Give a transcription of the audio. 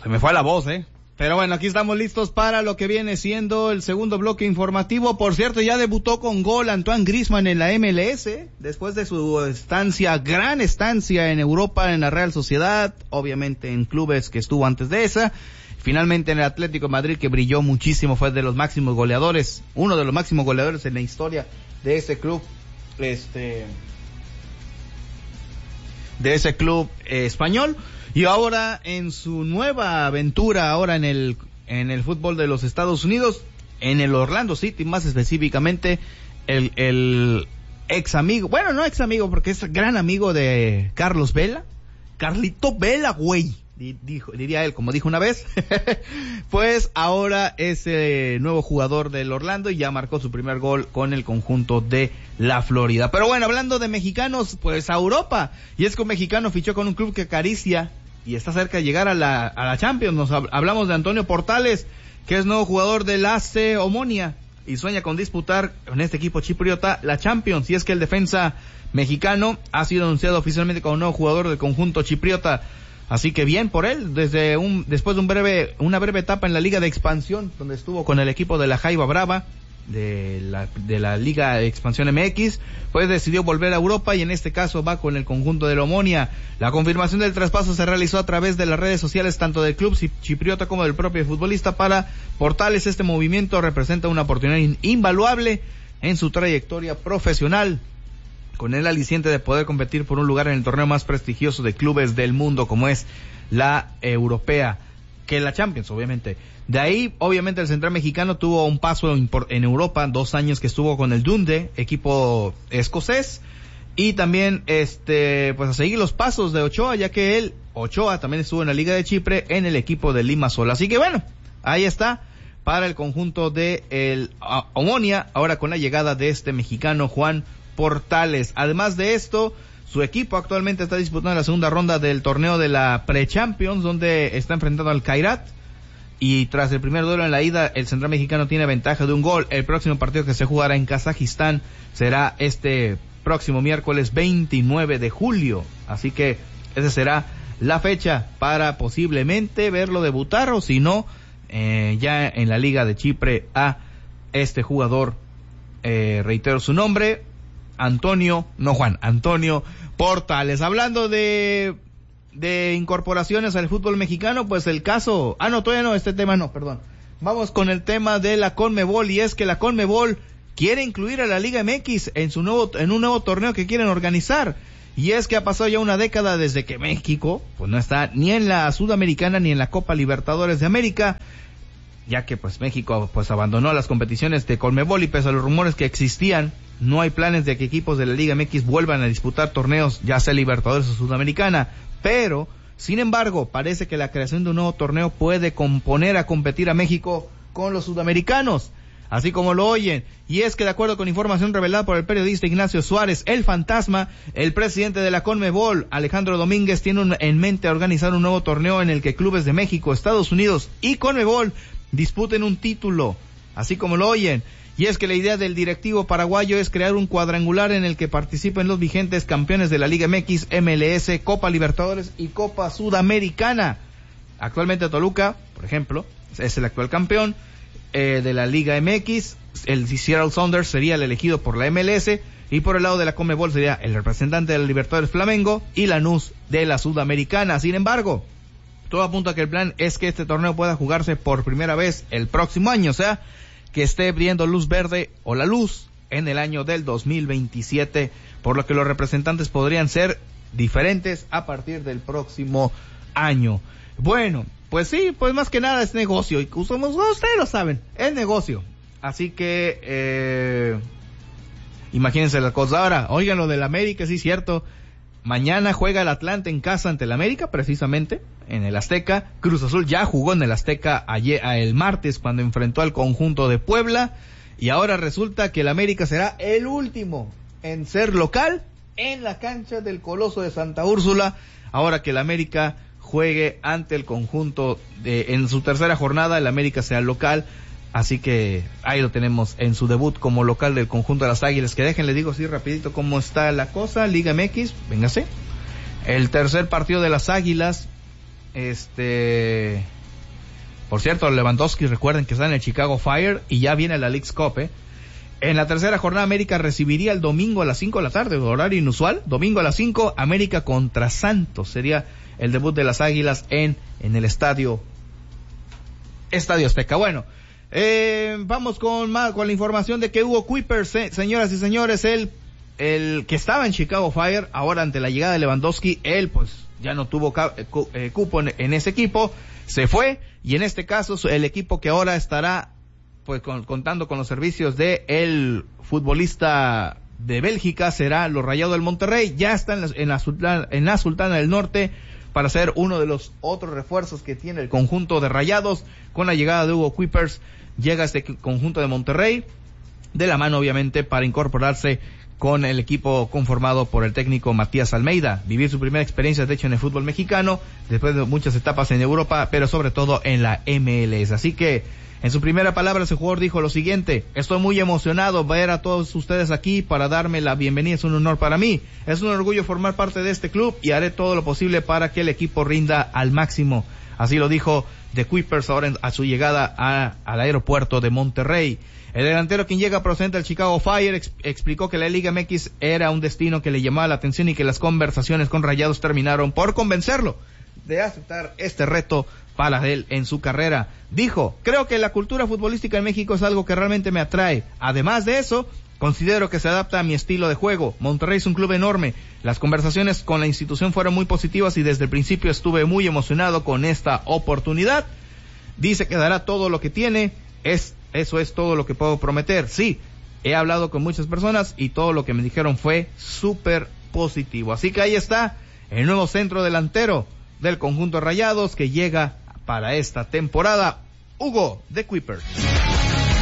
Se me fue la voz, Pero bueno, aquí estamos listos para lo que viene siendo el segundo bloque informativo. Por cierto, ya debutó con gol Antoine Griezmann en la MLS, después de su gran estancia en Europa, en la Real Sociedad, obviamente en clubes que estuvo antes de esa. Finalmente en el Atlético de Madrid, que brilló muchísimo, fue de los máximos goleadores, uno de los máximos goleadores en la historia de ese club, de ese club español. Y ahora en su nueva aventura, ahora en el fútbol de los Estados Unidos, en el Orlando City más específicamente, el ex amigo, bueno, no ex amigo porque es gran amigo de Carlos Vela, Carlito Vela, güey, diría él, como dijo una vez, pues ahora es nuevo jugador del Orlando y ya marcó su primer gol con el conjunto de la Florida. Pero bueno, hablando de mexicanos, pues a Europa, y es que un mexicano fichó con un club que acaricia y está cerca de llegar a la Champions. Hablamos de Antonio Portales, que es nuevo jugador del AC Omonia y sueña con disputar en este equipo chipriota la Champions. Y es que el defensa mexicano ha sido anunciado oficialmente como nuevo jugador del conjunto chipriota. Así que bien por él, después de una breve etapa en la Liga de Expansión, donde estuvo con el equipo de la Jaiba Brava, de la Liga de Expansión MX, pues decidió volver a Europa y en este caso va con el conjunto de la Omonia. La confirmación del traspaso se realizó a través de las redes sociales tanto del club chipriota como del propio futbolista. Para Portales, este movimiento representa una oportunidad invaluable en su trayectoria profesional, con el aliciente de poder competir por un lugar en el torneo más prestigioso de clubes del mundo, como es la europea, que la Champions, obviamente. De ahí, obviamente, el central mexicano tuvo un paso en Europa, 2 años que estuvo con el Dundee, equipo escocés, y también, pues a seguir los pasos de Ochoa, ya que Ochoa también estuvo en la Liga de Chipre en el equipo de Limassol. Así que bueno, ahí está, para el conjunto de el Omonia, ahora con la llegada de este mexicano Juan Portales. Además de esto, su equipo actualmente está disputando la segunda ronda del torneo de la Pre-Champions, donde está enfrentando al Kairat, y tras el primer duelo en la ida, el central mexicano tiene ventaja de un gol. El próximo partido que se jugará en Kazajistán será este próximo miércoles 29 de julio, así que esa será la fecha para posiblemente verlo debutar, o si no, ya en la Liga de Chipre a este jugador, reitero su nombre, Antonio Portales. Hablando de incorporaciones al fútbol mexicano, pues el caso, vamos con el tema de la CONMEBOL, y es que la CONMEBOL quiere incluir a la Liga MX en un nuevo torneo que quieren organizar, y es que ha pasado ya una década desde que México pues no está ni en la Sudamericana ni en la Copa Libertadores de América, ya que pues México pues abandonó las competiciones de CONMEBOL, y pese a los rumores que existían, no hay planes de que equipos de la Liga MX vuelvan a disputar torneos, ya sea Libertadores o Sudamericana. Pero, sin embargo, parece que la creación de un nuevo torneo puede poner a competir a México con los sudamericanos, así como lo oyen. Y es que, de acuerdo con información revelada por el periodista Ignacio Suárez, el Fantasma, el presidente de la CONMEBOL, Alejandro Domínguez, tiene en mente organizar un nuevo torneo en el que clubes de México, Estados Unidos y CONMEBOL disputen un título, así como lo oyen. Y es que la idea del directivo paraguayo es crear un cuadrangular en el que participen los vigentes campeones de la Liga MX, MLS, Copa Libertadores y Copa Sudamericana. Actualmente Toluca, por ejemplo, es el actual campeón de la Liga MX, el Seattle Sounders sería el elegido por la MLS, y por el lado de la CONMEBOL sería el representante de la Libertadores Flamengo y Lanús de la Sudamericana. Sin embargo, todo apunta a que el plan es que este torneo pueda jugarse por primera vez el próximo año, o sea, que esté viendo luz verde o la luz en el año del 2027, por lo que los representantes podrían ser diferentes a partir del próximo año. Bueno, pues sí, pues más que nada es negocio, y ustedes lo saben, es negocio. Así que, imagínense las cosas. Ahora, oigan lo del América, sí, cierto. Mañana juega el Atlante en casa ante el América, precisamente, en el Azteca. Cruz Azul ya jugó en el Azteca el martes cuando enfrentó al conjunto de Puebla. Y ahora resulta que el América será el último en ser local en la cancha del Coloso de Santa Úrsula. Ahora que el América juegue ante el conjunto en su tercera jornada, el América será local. Así que ahí lo tenemos en su debut como local del conjunto de las Águilas. Que déjenle digo así rapidito cómo está la cosa. Liga MX, véngase. El tercer partido de las Águilas, Por cierto, Lewandowski, recuerden que está en el Chicago Fire y ya viene la Leagues Cup, En la tercera jornada, América recibiría el domingo a las 5 de la tarde, horario inusual. Domingo a las 5, América contra Santos. Sería el debut de las Águilas en el Estadio Azteca. Bueno, vamos con la información de que Hugo Kuipers, señoras y señores, el que estaba en Chicago Fire, ahora ante la llegada de Lewandowski, él pues ya no tuvo cupo en ese equipo, se fue, y en este caso el equipo que ahora estará pues contando con los servicios de el futbolista de Bélgica será los Rayados del Monterrey. Ya está en la Sultana del Norte para ser uno de los otros refuerzos que tiene el conjunto de Rayados. Con la llegada de Hugo Kuipers llega este conjunto de Monterrey de la mano, obviamente, para incorporarse con el equipo conformado por el técnico Matías Almeida, vivir su primera experiencia, de hecho, en el fútbol mexicano, después de muchas etapas en Europa, pero sobre todo en la MLS. Así que, en su primera palabra, ese jugador dijo lo siguiente: estoy muy emocionado ver a todos ustedes aquí para darme la bienvenida, es un honor para mí, es un orgullo formar parte de este club y haré todo lo posible para que el equipo rinda al máximo. Así lo dijo de Kuipers ahora a su llegada al aeropuerto de Monterrey. El delantero, quien llega procedente del Chicago Fire, explicó que la Liga MX era un destino que le llamaba la atención y que las conversaciones con Rayados terminaron por convencerlo de aceptar este reto para él en su carrera. Dijo: creo que la cultura futbolística en México es algo que realmente me atrae. Además de eso, considero que se adapta a mi estilo de juego. Monterrey es un club enorme. Las conversaciones con la institución fueron muy positivas y desde el principio estuve muy emocionado con esta oportunidad. Dice que dará todo lo que tiene. Eso es todo lo que puedo prometer. Sí, he hablado con muchas personas y todo lo que me dijeron fue súper positivo. Así que ahí está el nuevo centro delantero del conjunto Rayados que llega para esta temporada, Hugo de Kuipers.